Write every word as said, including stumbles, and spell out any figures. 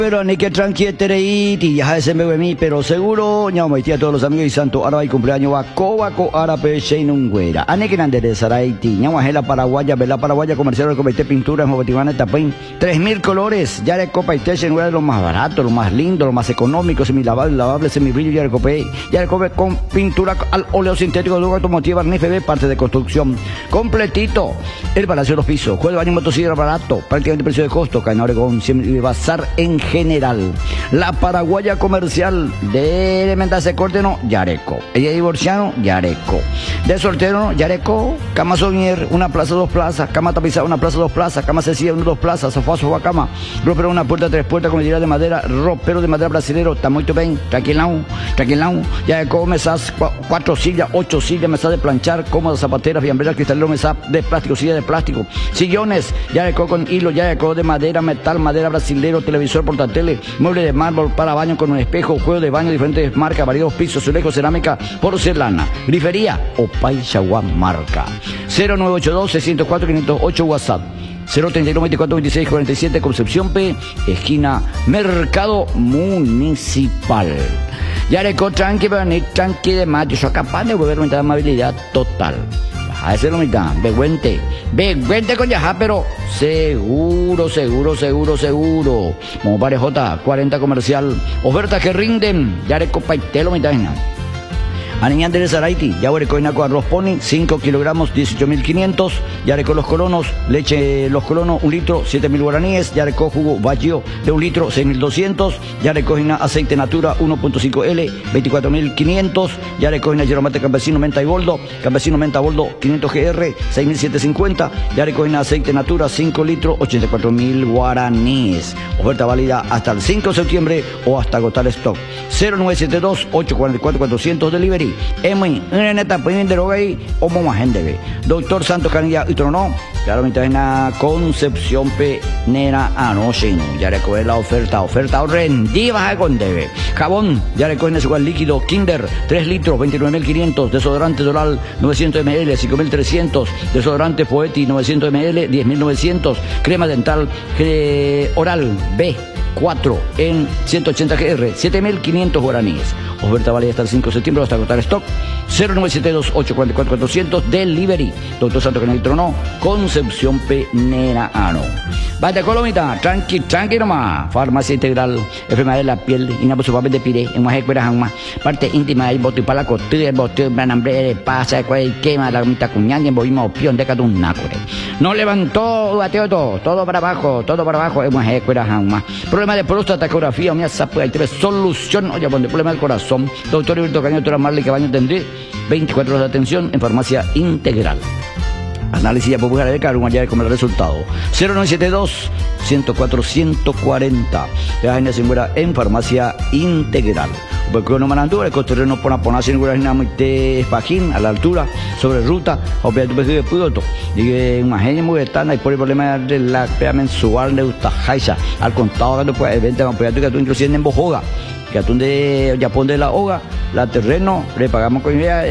Pero ni que tranqui tereiti, ya se me ve mí, pero seguro, ña a todos los amigos y santo ahora hay cumpleaños va cobaco árabe sheinungüera. Ane que nande de Saraiti, ña la paraguaya, vela paraguaya comercial del comité pintura en Motivana Tapín, tres mil colores, ya de copa y té sheinungüera de lo más barato, lo más lindo, lo más económico, semilavable, lavable, semibrillo, ya de copé, ya de cope con pintura al óleo sintético, luego automotiva, N F B, parte de construcción, completito, el Palacio de los Pisos, juego de baño motocicleta barato, prácticamente precio de costo, Caña Oregón, bazar en general. La paraguaya comercial de elemental se corte no, Yareco. Ella divorciado, Yareco. De soltero, Yareco. Cama soñer, una plaza, dos plazas. Cama tapizada, una plaza, dos plazas. Cama sencilla, una, dos plazas. Sofá, sofá, cama. Ropero, una puerta, tres puertas con medida de madera. Ropero de madera brasilero. Está muy bien. Tranquilao, tranquilao. Yareco, mesas, cuatro sillas, ocho sillas, mesas de planchar, cómodas, zapateras, fiambreras, cristaleros, mesas de plástico, silla de plástico. Sillones, Yareco con hilo, Yareco de madera, metal, madera brasilero, televisor, portatele, mueble de mármol para baño con un espejo, juego de baño, diferentes marcas, variados pisos, azulejos, cerámica, porcelana, grifería o Paisagua marca. cero nueve ocho dos, seis cero cuatro, cinco cero ocho WhatsApp. cero treinta y uno, veinticuatro, veintiséis, cuarenta y siete, Concepción P, esquina Mercado Municipal. Yareco tranqui, pero ni tranqui de más, yo soy capaz de volver a amabilidad total. A ese lo mitad, beguente, beguente con yajá, pero seguro, seguro, seguro, seguro. Como parejota, cuarenta comercial, ofertas que rinden, Yareco paitelo mitad. Aniñán de Saraiti, Yareco Inaco arroz pony, cinco kilogramos, dieciocho mil quinientos, Yareco los colonos, leche los colonos, un litro, siete mil guaraníes, Yareco jugo vacío de un litro, seis mil doscientos, Yareco aceite natura, uno punto cinco L, veinticuatro mil quinientos, Yareco yeromate campesino, menta y boldo, campesino, menta, boldo, quinientos G R, seis mil setecientos cincuenta, Yareco aceite natura, cinco litros, ochenta y cuatro mil guaraníes. Oferta válida hasta el cinco de septiembre o hasta agotar stock. cero nueve siete dos, ocho cuatro cuatro, cuatrocientos delivery. Emi, en esta opinión de Rogay, o más gente. Doctor Santos Canilla y Trono, claro, mi tajena Concepción P. Nera anoche, ¿no? Ya recoge la oferta, oferta rendida con debe. Jabón, ya recoge ese igual líquido, Kinder, tres litros, veintinueve mil quinientos, desodorante Doral, novecientos mililitros, cinco mil trescientos, desodorante Poeti, novecientos mililitros, diez mil novecientos, crema dental eh, oral B. cuatro en ciento ochenta G R, siete mil quinientos guaraníes. Oferta válida hasta el cinco de septiembre hasta agotar stock. cero nueve siete dos, ocho cuatro cuatro, cuatrocientos delivery. Doctor Santo Canal Trono, Concepción P. Neraano. Vaya Colomita, tranqui, tranqui nomás. Farmacia Integral, enfermedad de la piel, inabuso de pire, en más escuelas más. Parte íntima del bote para la costura, el bote, hambre, pasa, quema, la mitad cuñán, en bovima, opión, de cada un nácore. No levantó, bateo todo, todo para abajo, todo para abajo, en más escuelas más. Problema de próstata, ecografía, una zapa, hay tres solución, oye, pone problema del corazón. Doctor Heriberto Caño, doctora Marley Cabaño, tendré veinticuatro horas de atención en Farmacia Integral. Análisis popular de cargo, allá como el resultado. cero nueve siete dos, ciento cuatro, ciento cuarenta. La gente se muera en Farmacia Integral. Porque uno manando, el costo no pone a poner sin ninguna muy de pajín a la altura, sobre ruta, o peor, tu peso de pudoto. Diga, imagínate muy están, hay por el problema de la pea mensual de Utajaisa. Al contado, que después, el veinte, que tú inclusive en Bojoga. Que atún de Japón de la hoga, la terreno, le pagamos con idea.